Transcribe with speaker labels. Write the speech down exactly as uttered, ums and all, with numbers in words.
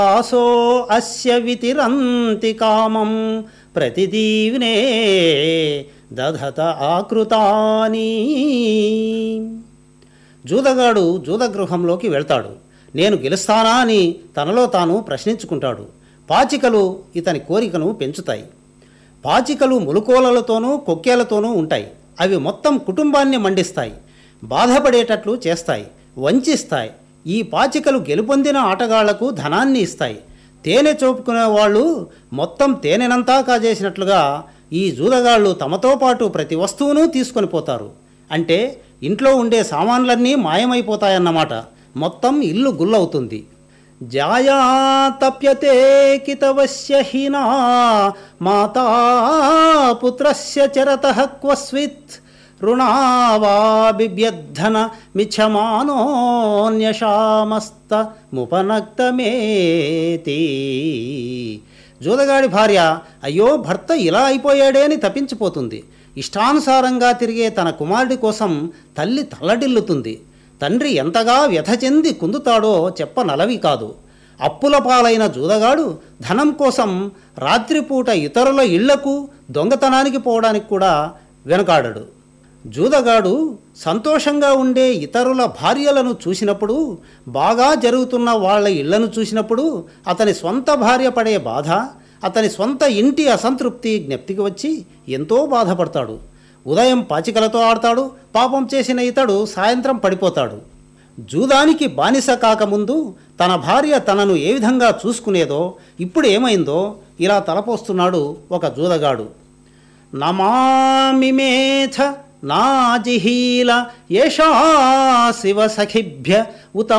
Speaker 1: ఆసో అస్య వితిరంతి కామం ప్రతిదీవినే దధత ఆకృతాని. జూదగాడు జూదగృహంలోకి వెళ్తాడు. నేను గెలుస్తానా అని తనలో తాను ప్రశ్నించుకుంటాడు. పాచికలు ఇతని కోరికను పెంచుతాయి. పాచికలు ములుకోలలతోనూ కొక్కేలతోనూ ఉంటాయి. అవి మొత్తం కుటుంబాన్ని మండిస్తాయి, బాధపడేటట్లు చేస్తాయి, వంచిస్తాయి. ఈ పాచికలు గెలుపొందిన ఆటగాళ్లకు ధనాన్ని ఇస్తాయి. తేనె చూపుకునే వాళ్ళు మొత్తం తేనెనంతా కాజేసినట్లుగా ఈ జూదగాళ్ళు తమతో పాటు ప్రతి వస్తువును తీసుకొని పోతారు. అంటే ఇంట్లో ఉండే సామాన్లన్నీ మాయమైపోతాయన్నమాట. మొత్తం ఇల్లు గుల్లవుతుంది. జాయా తప్యతే కితవస్య హీనా మాతా పుత్రస్య చరతః క్వస్విత్ రుణావా బిభ్యద్ధన మిచ్చమానోన్యశామస్త ముపనక్తమేతి. జూదగాడి భార్య అయ్యో భర్త ఇలా అయిపోయాడే అని తప్పించిపోతుంది. ఇష్టానుసారంగా తిరిగే తన కుమారుడి కోసం తల్లి తల్లడిల్లుతుంది. తండ్రి ఎంతగా వ్యథ చెంది కుందుతాడో చెప్పనలవి కాదు. అప్పుల పాలైన జూదగాడు ధనం కోసం రాత్రిపూట ఇతరుల ఇళ్లకు దొంగతనానికి పోవడానికి కూడా వెనకాడడు. జూదగాడు సంతోషంగా ఉండే ఇతరుల భార్యలను చూసినప్పుడు, బాగా జరుగుతున్న వాళ్ళ ఇళ్లను చూసినప్పుడు అతని సొంత భార్య పడే బాధ, అతని సొంత ఇంటి అసంతృప్తి జ్ఞప్తికి వచ్చి ఎంతో బాధపడతాడు. ఉదయం పాచికలతో ఆడతాడు. పాపం చేసిన ఇతడు సాయంత్రం పడిపోతాడు. జూదానికి బానిస కాకముందు తన భార్య తనను ఏ విధంగా చూసుకునేదో ఇప్పుడు ఏమైందో ఇలా తలపోస్తున్నాడు ఒక జూదగాడు. నమామిమేథ నాజిహీల ఏషా శివ సఖిభ్య ఉత